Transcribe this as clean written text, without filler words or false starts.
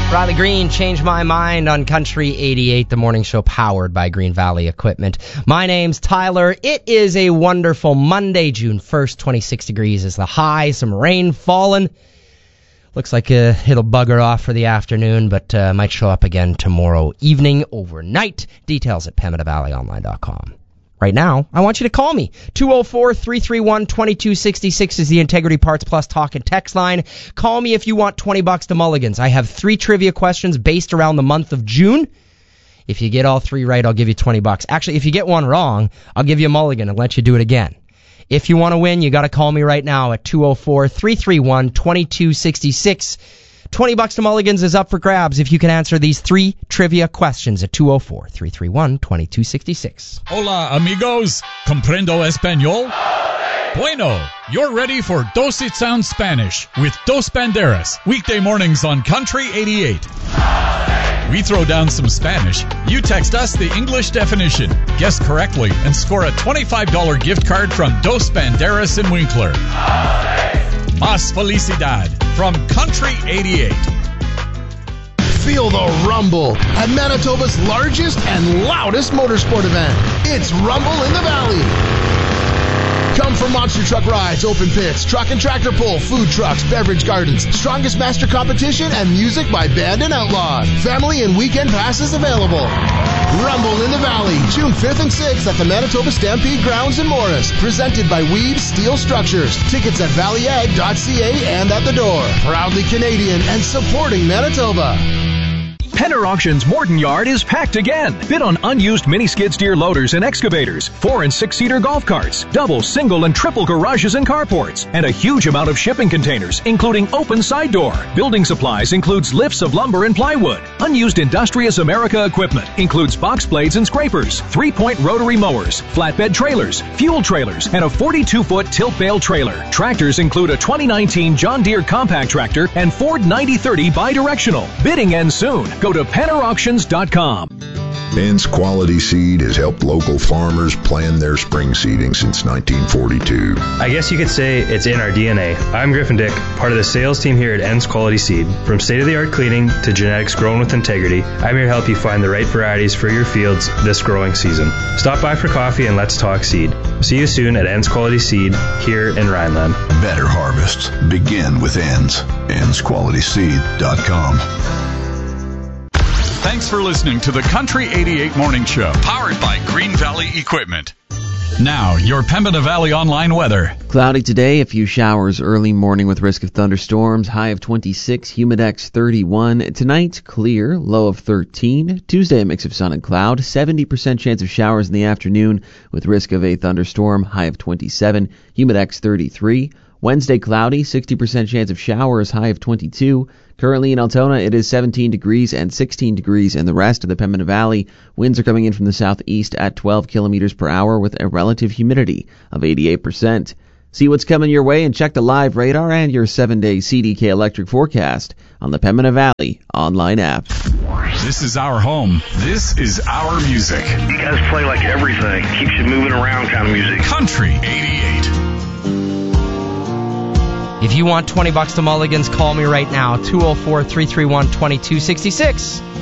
Riley Green, Change My Mind on Country 88, the morning show powered by Green Valley Equipment. My name's Tyler. It is a wonderful Monday, June 1st, 26 degrees is the high, some rain falling. Looks like it'll bugger off for the afternoon, but might show up again tomorrow evening, overnight. Details at PemmineValleyOnline.com. Right now, I want you to call me. 204-331-2266 is the Integrity Parts Plus talk and text line. Call me if you want $20 to Mulligan's. I have 3 trivia questions based around the month of June. If you get all 3 right, I'll give you $20. Actually, if you get one wrong, I'll give you a mulligan and let you do it again. If you want to win, you got to call me right now at 204-331-2266. $20 to Mulligan's is up for grabs if you can answer these 3 trivia questions at 204-331-2266. Hola, amigos. Comprendo español? Bueno, you're ready for Dos It Sounds Spanish with Dos Banderas, weekday mornings on Country 88. We throw down some Spanish. You text us the English definition, guess correctly, and score a $25 gift card from Dos Banderas in Winkler. Mas Felicidad from Country 88. Feel the rumble at Manitoba's largest and loudest motorsport event. It's Rumble in the Valley. Come for monster truck rides, open pits, truck and tractor pull, food trucks, beverage gardens, strongest master competition, and music by Band and Outlaw. Family and weekend passes available. Rumble in the Valley, June 5th and 6th at the Manitoba Stampede Grounds in Morris. Presented by Weed Steel Structures. Tickets at valleyag.ca and at the door. Proudly Canadian and supporting Manitoba. Penner Auctions Morton Yard is packed again. Bid on unused mini skid steer loaders and excavators, 4- and 6-seater golf carts, double, single, and triple garages and carports, and a huge amount of shipping containers, including open side door. Building supplies includes lifts of lumber and plywood. Unused Industrious America equipment includes box blades and scrapers, 3-point rotary mowers, flatbed trailers, fuel trailers, and a 42-foot tilt bale trailer. Tractors include a 2019 John Deere compact tractor and Ford 9030 bidirectional. Bidding ends soon. Go to PennerAuctions.com. Ends Quality Seed has helped local farmers plan their spring seeding since 1942. I guess you could say it's in our DNA. I'm Griffin Dick, part of the sales team here at Ends Quality Seed. From state-of-the-art cleaning to genetics grown with integrity, I'm here to help you find the right varieties for your fields this growing season. Stop by for coffee and let's talk seed. See you soon at Ends Quality Seed here in Rhineland. Better harvests begin with Ends. EndsQualitySeed.com. Thanks for listening to the Country 88 Morning Show, powered by Green Valley Equipment. Now, your Pembina Valley online weather. Cloudy today, a few showers early morning with risk of thunderstorms, high of 26, humidex 31. Tonight, clear, low of 13. Tuesday, a mix of sun and cloud, 70% chance of showers in the afternoon with risk of a thunderstorm, high of 27, humidex 33. Wednesday, cloudy, 60% chance of showers, high of 22. Currently in Altona, it is 17 degrees and 16 degrees in the rest of the Pembina Valley. Winds are coming in from the southeast at 12 kilometers per hour with a relative humidity of 88%. See what's coming your way and check the live radar and your 7-day CDK electric forecast on the Pembina Valley online app. This is our home. This is our music. You guys play like everything. Keeps you moving around kind of music. Country 88. If you want $20 to Mulligan's, call me right now, 204-331-2266.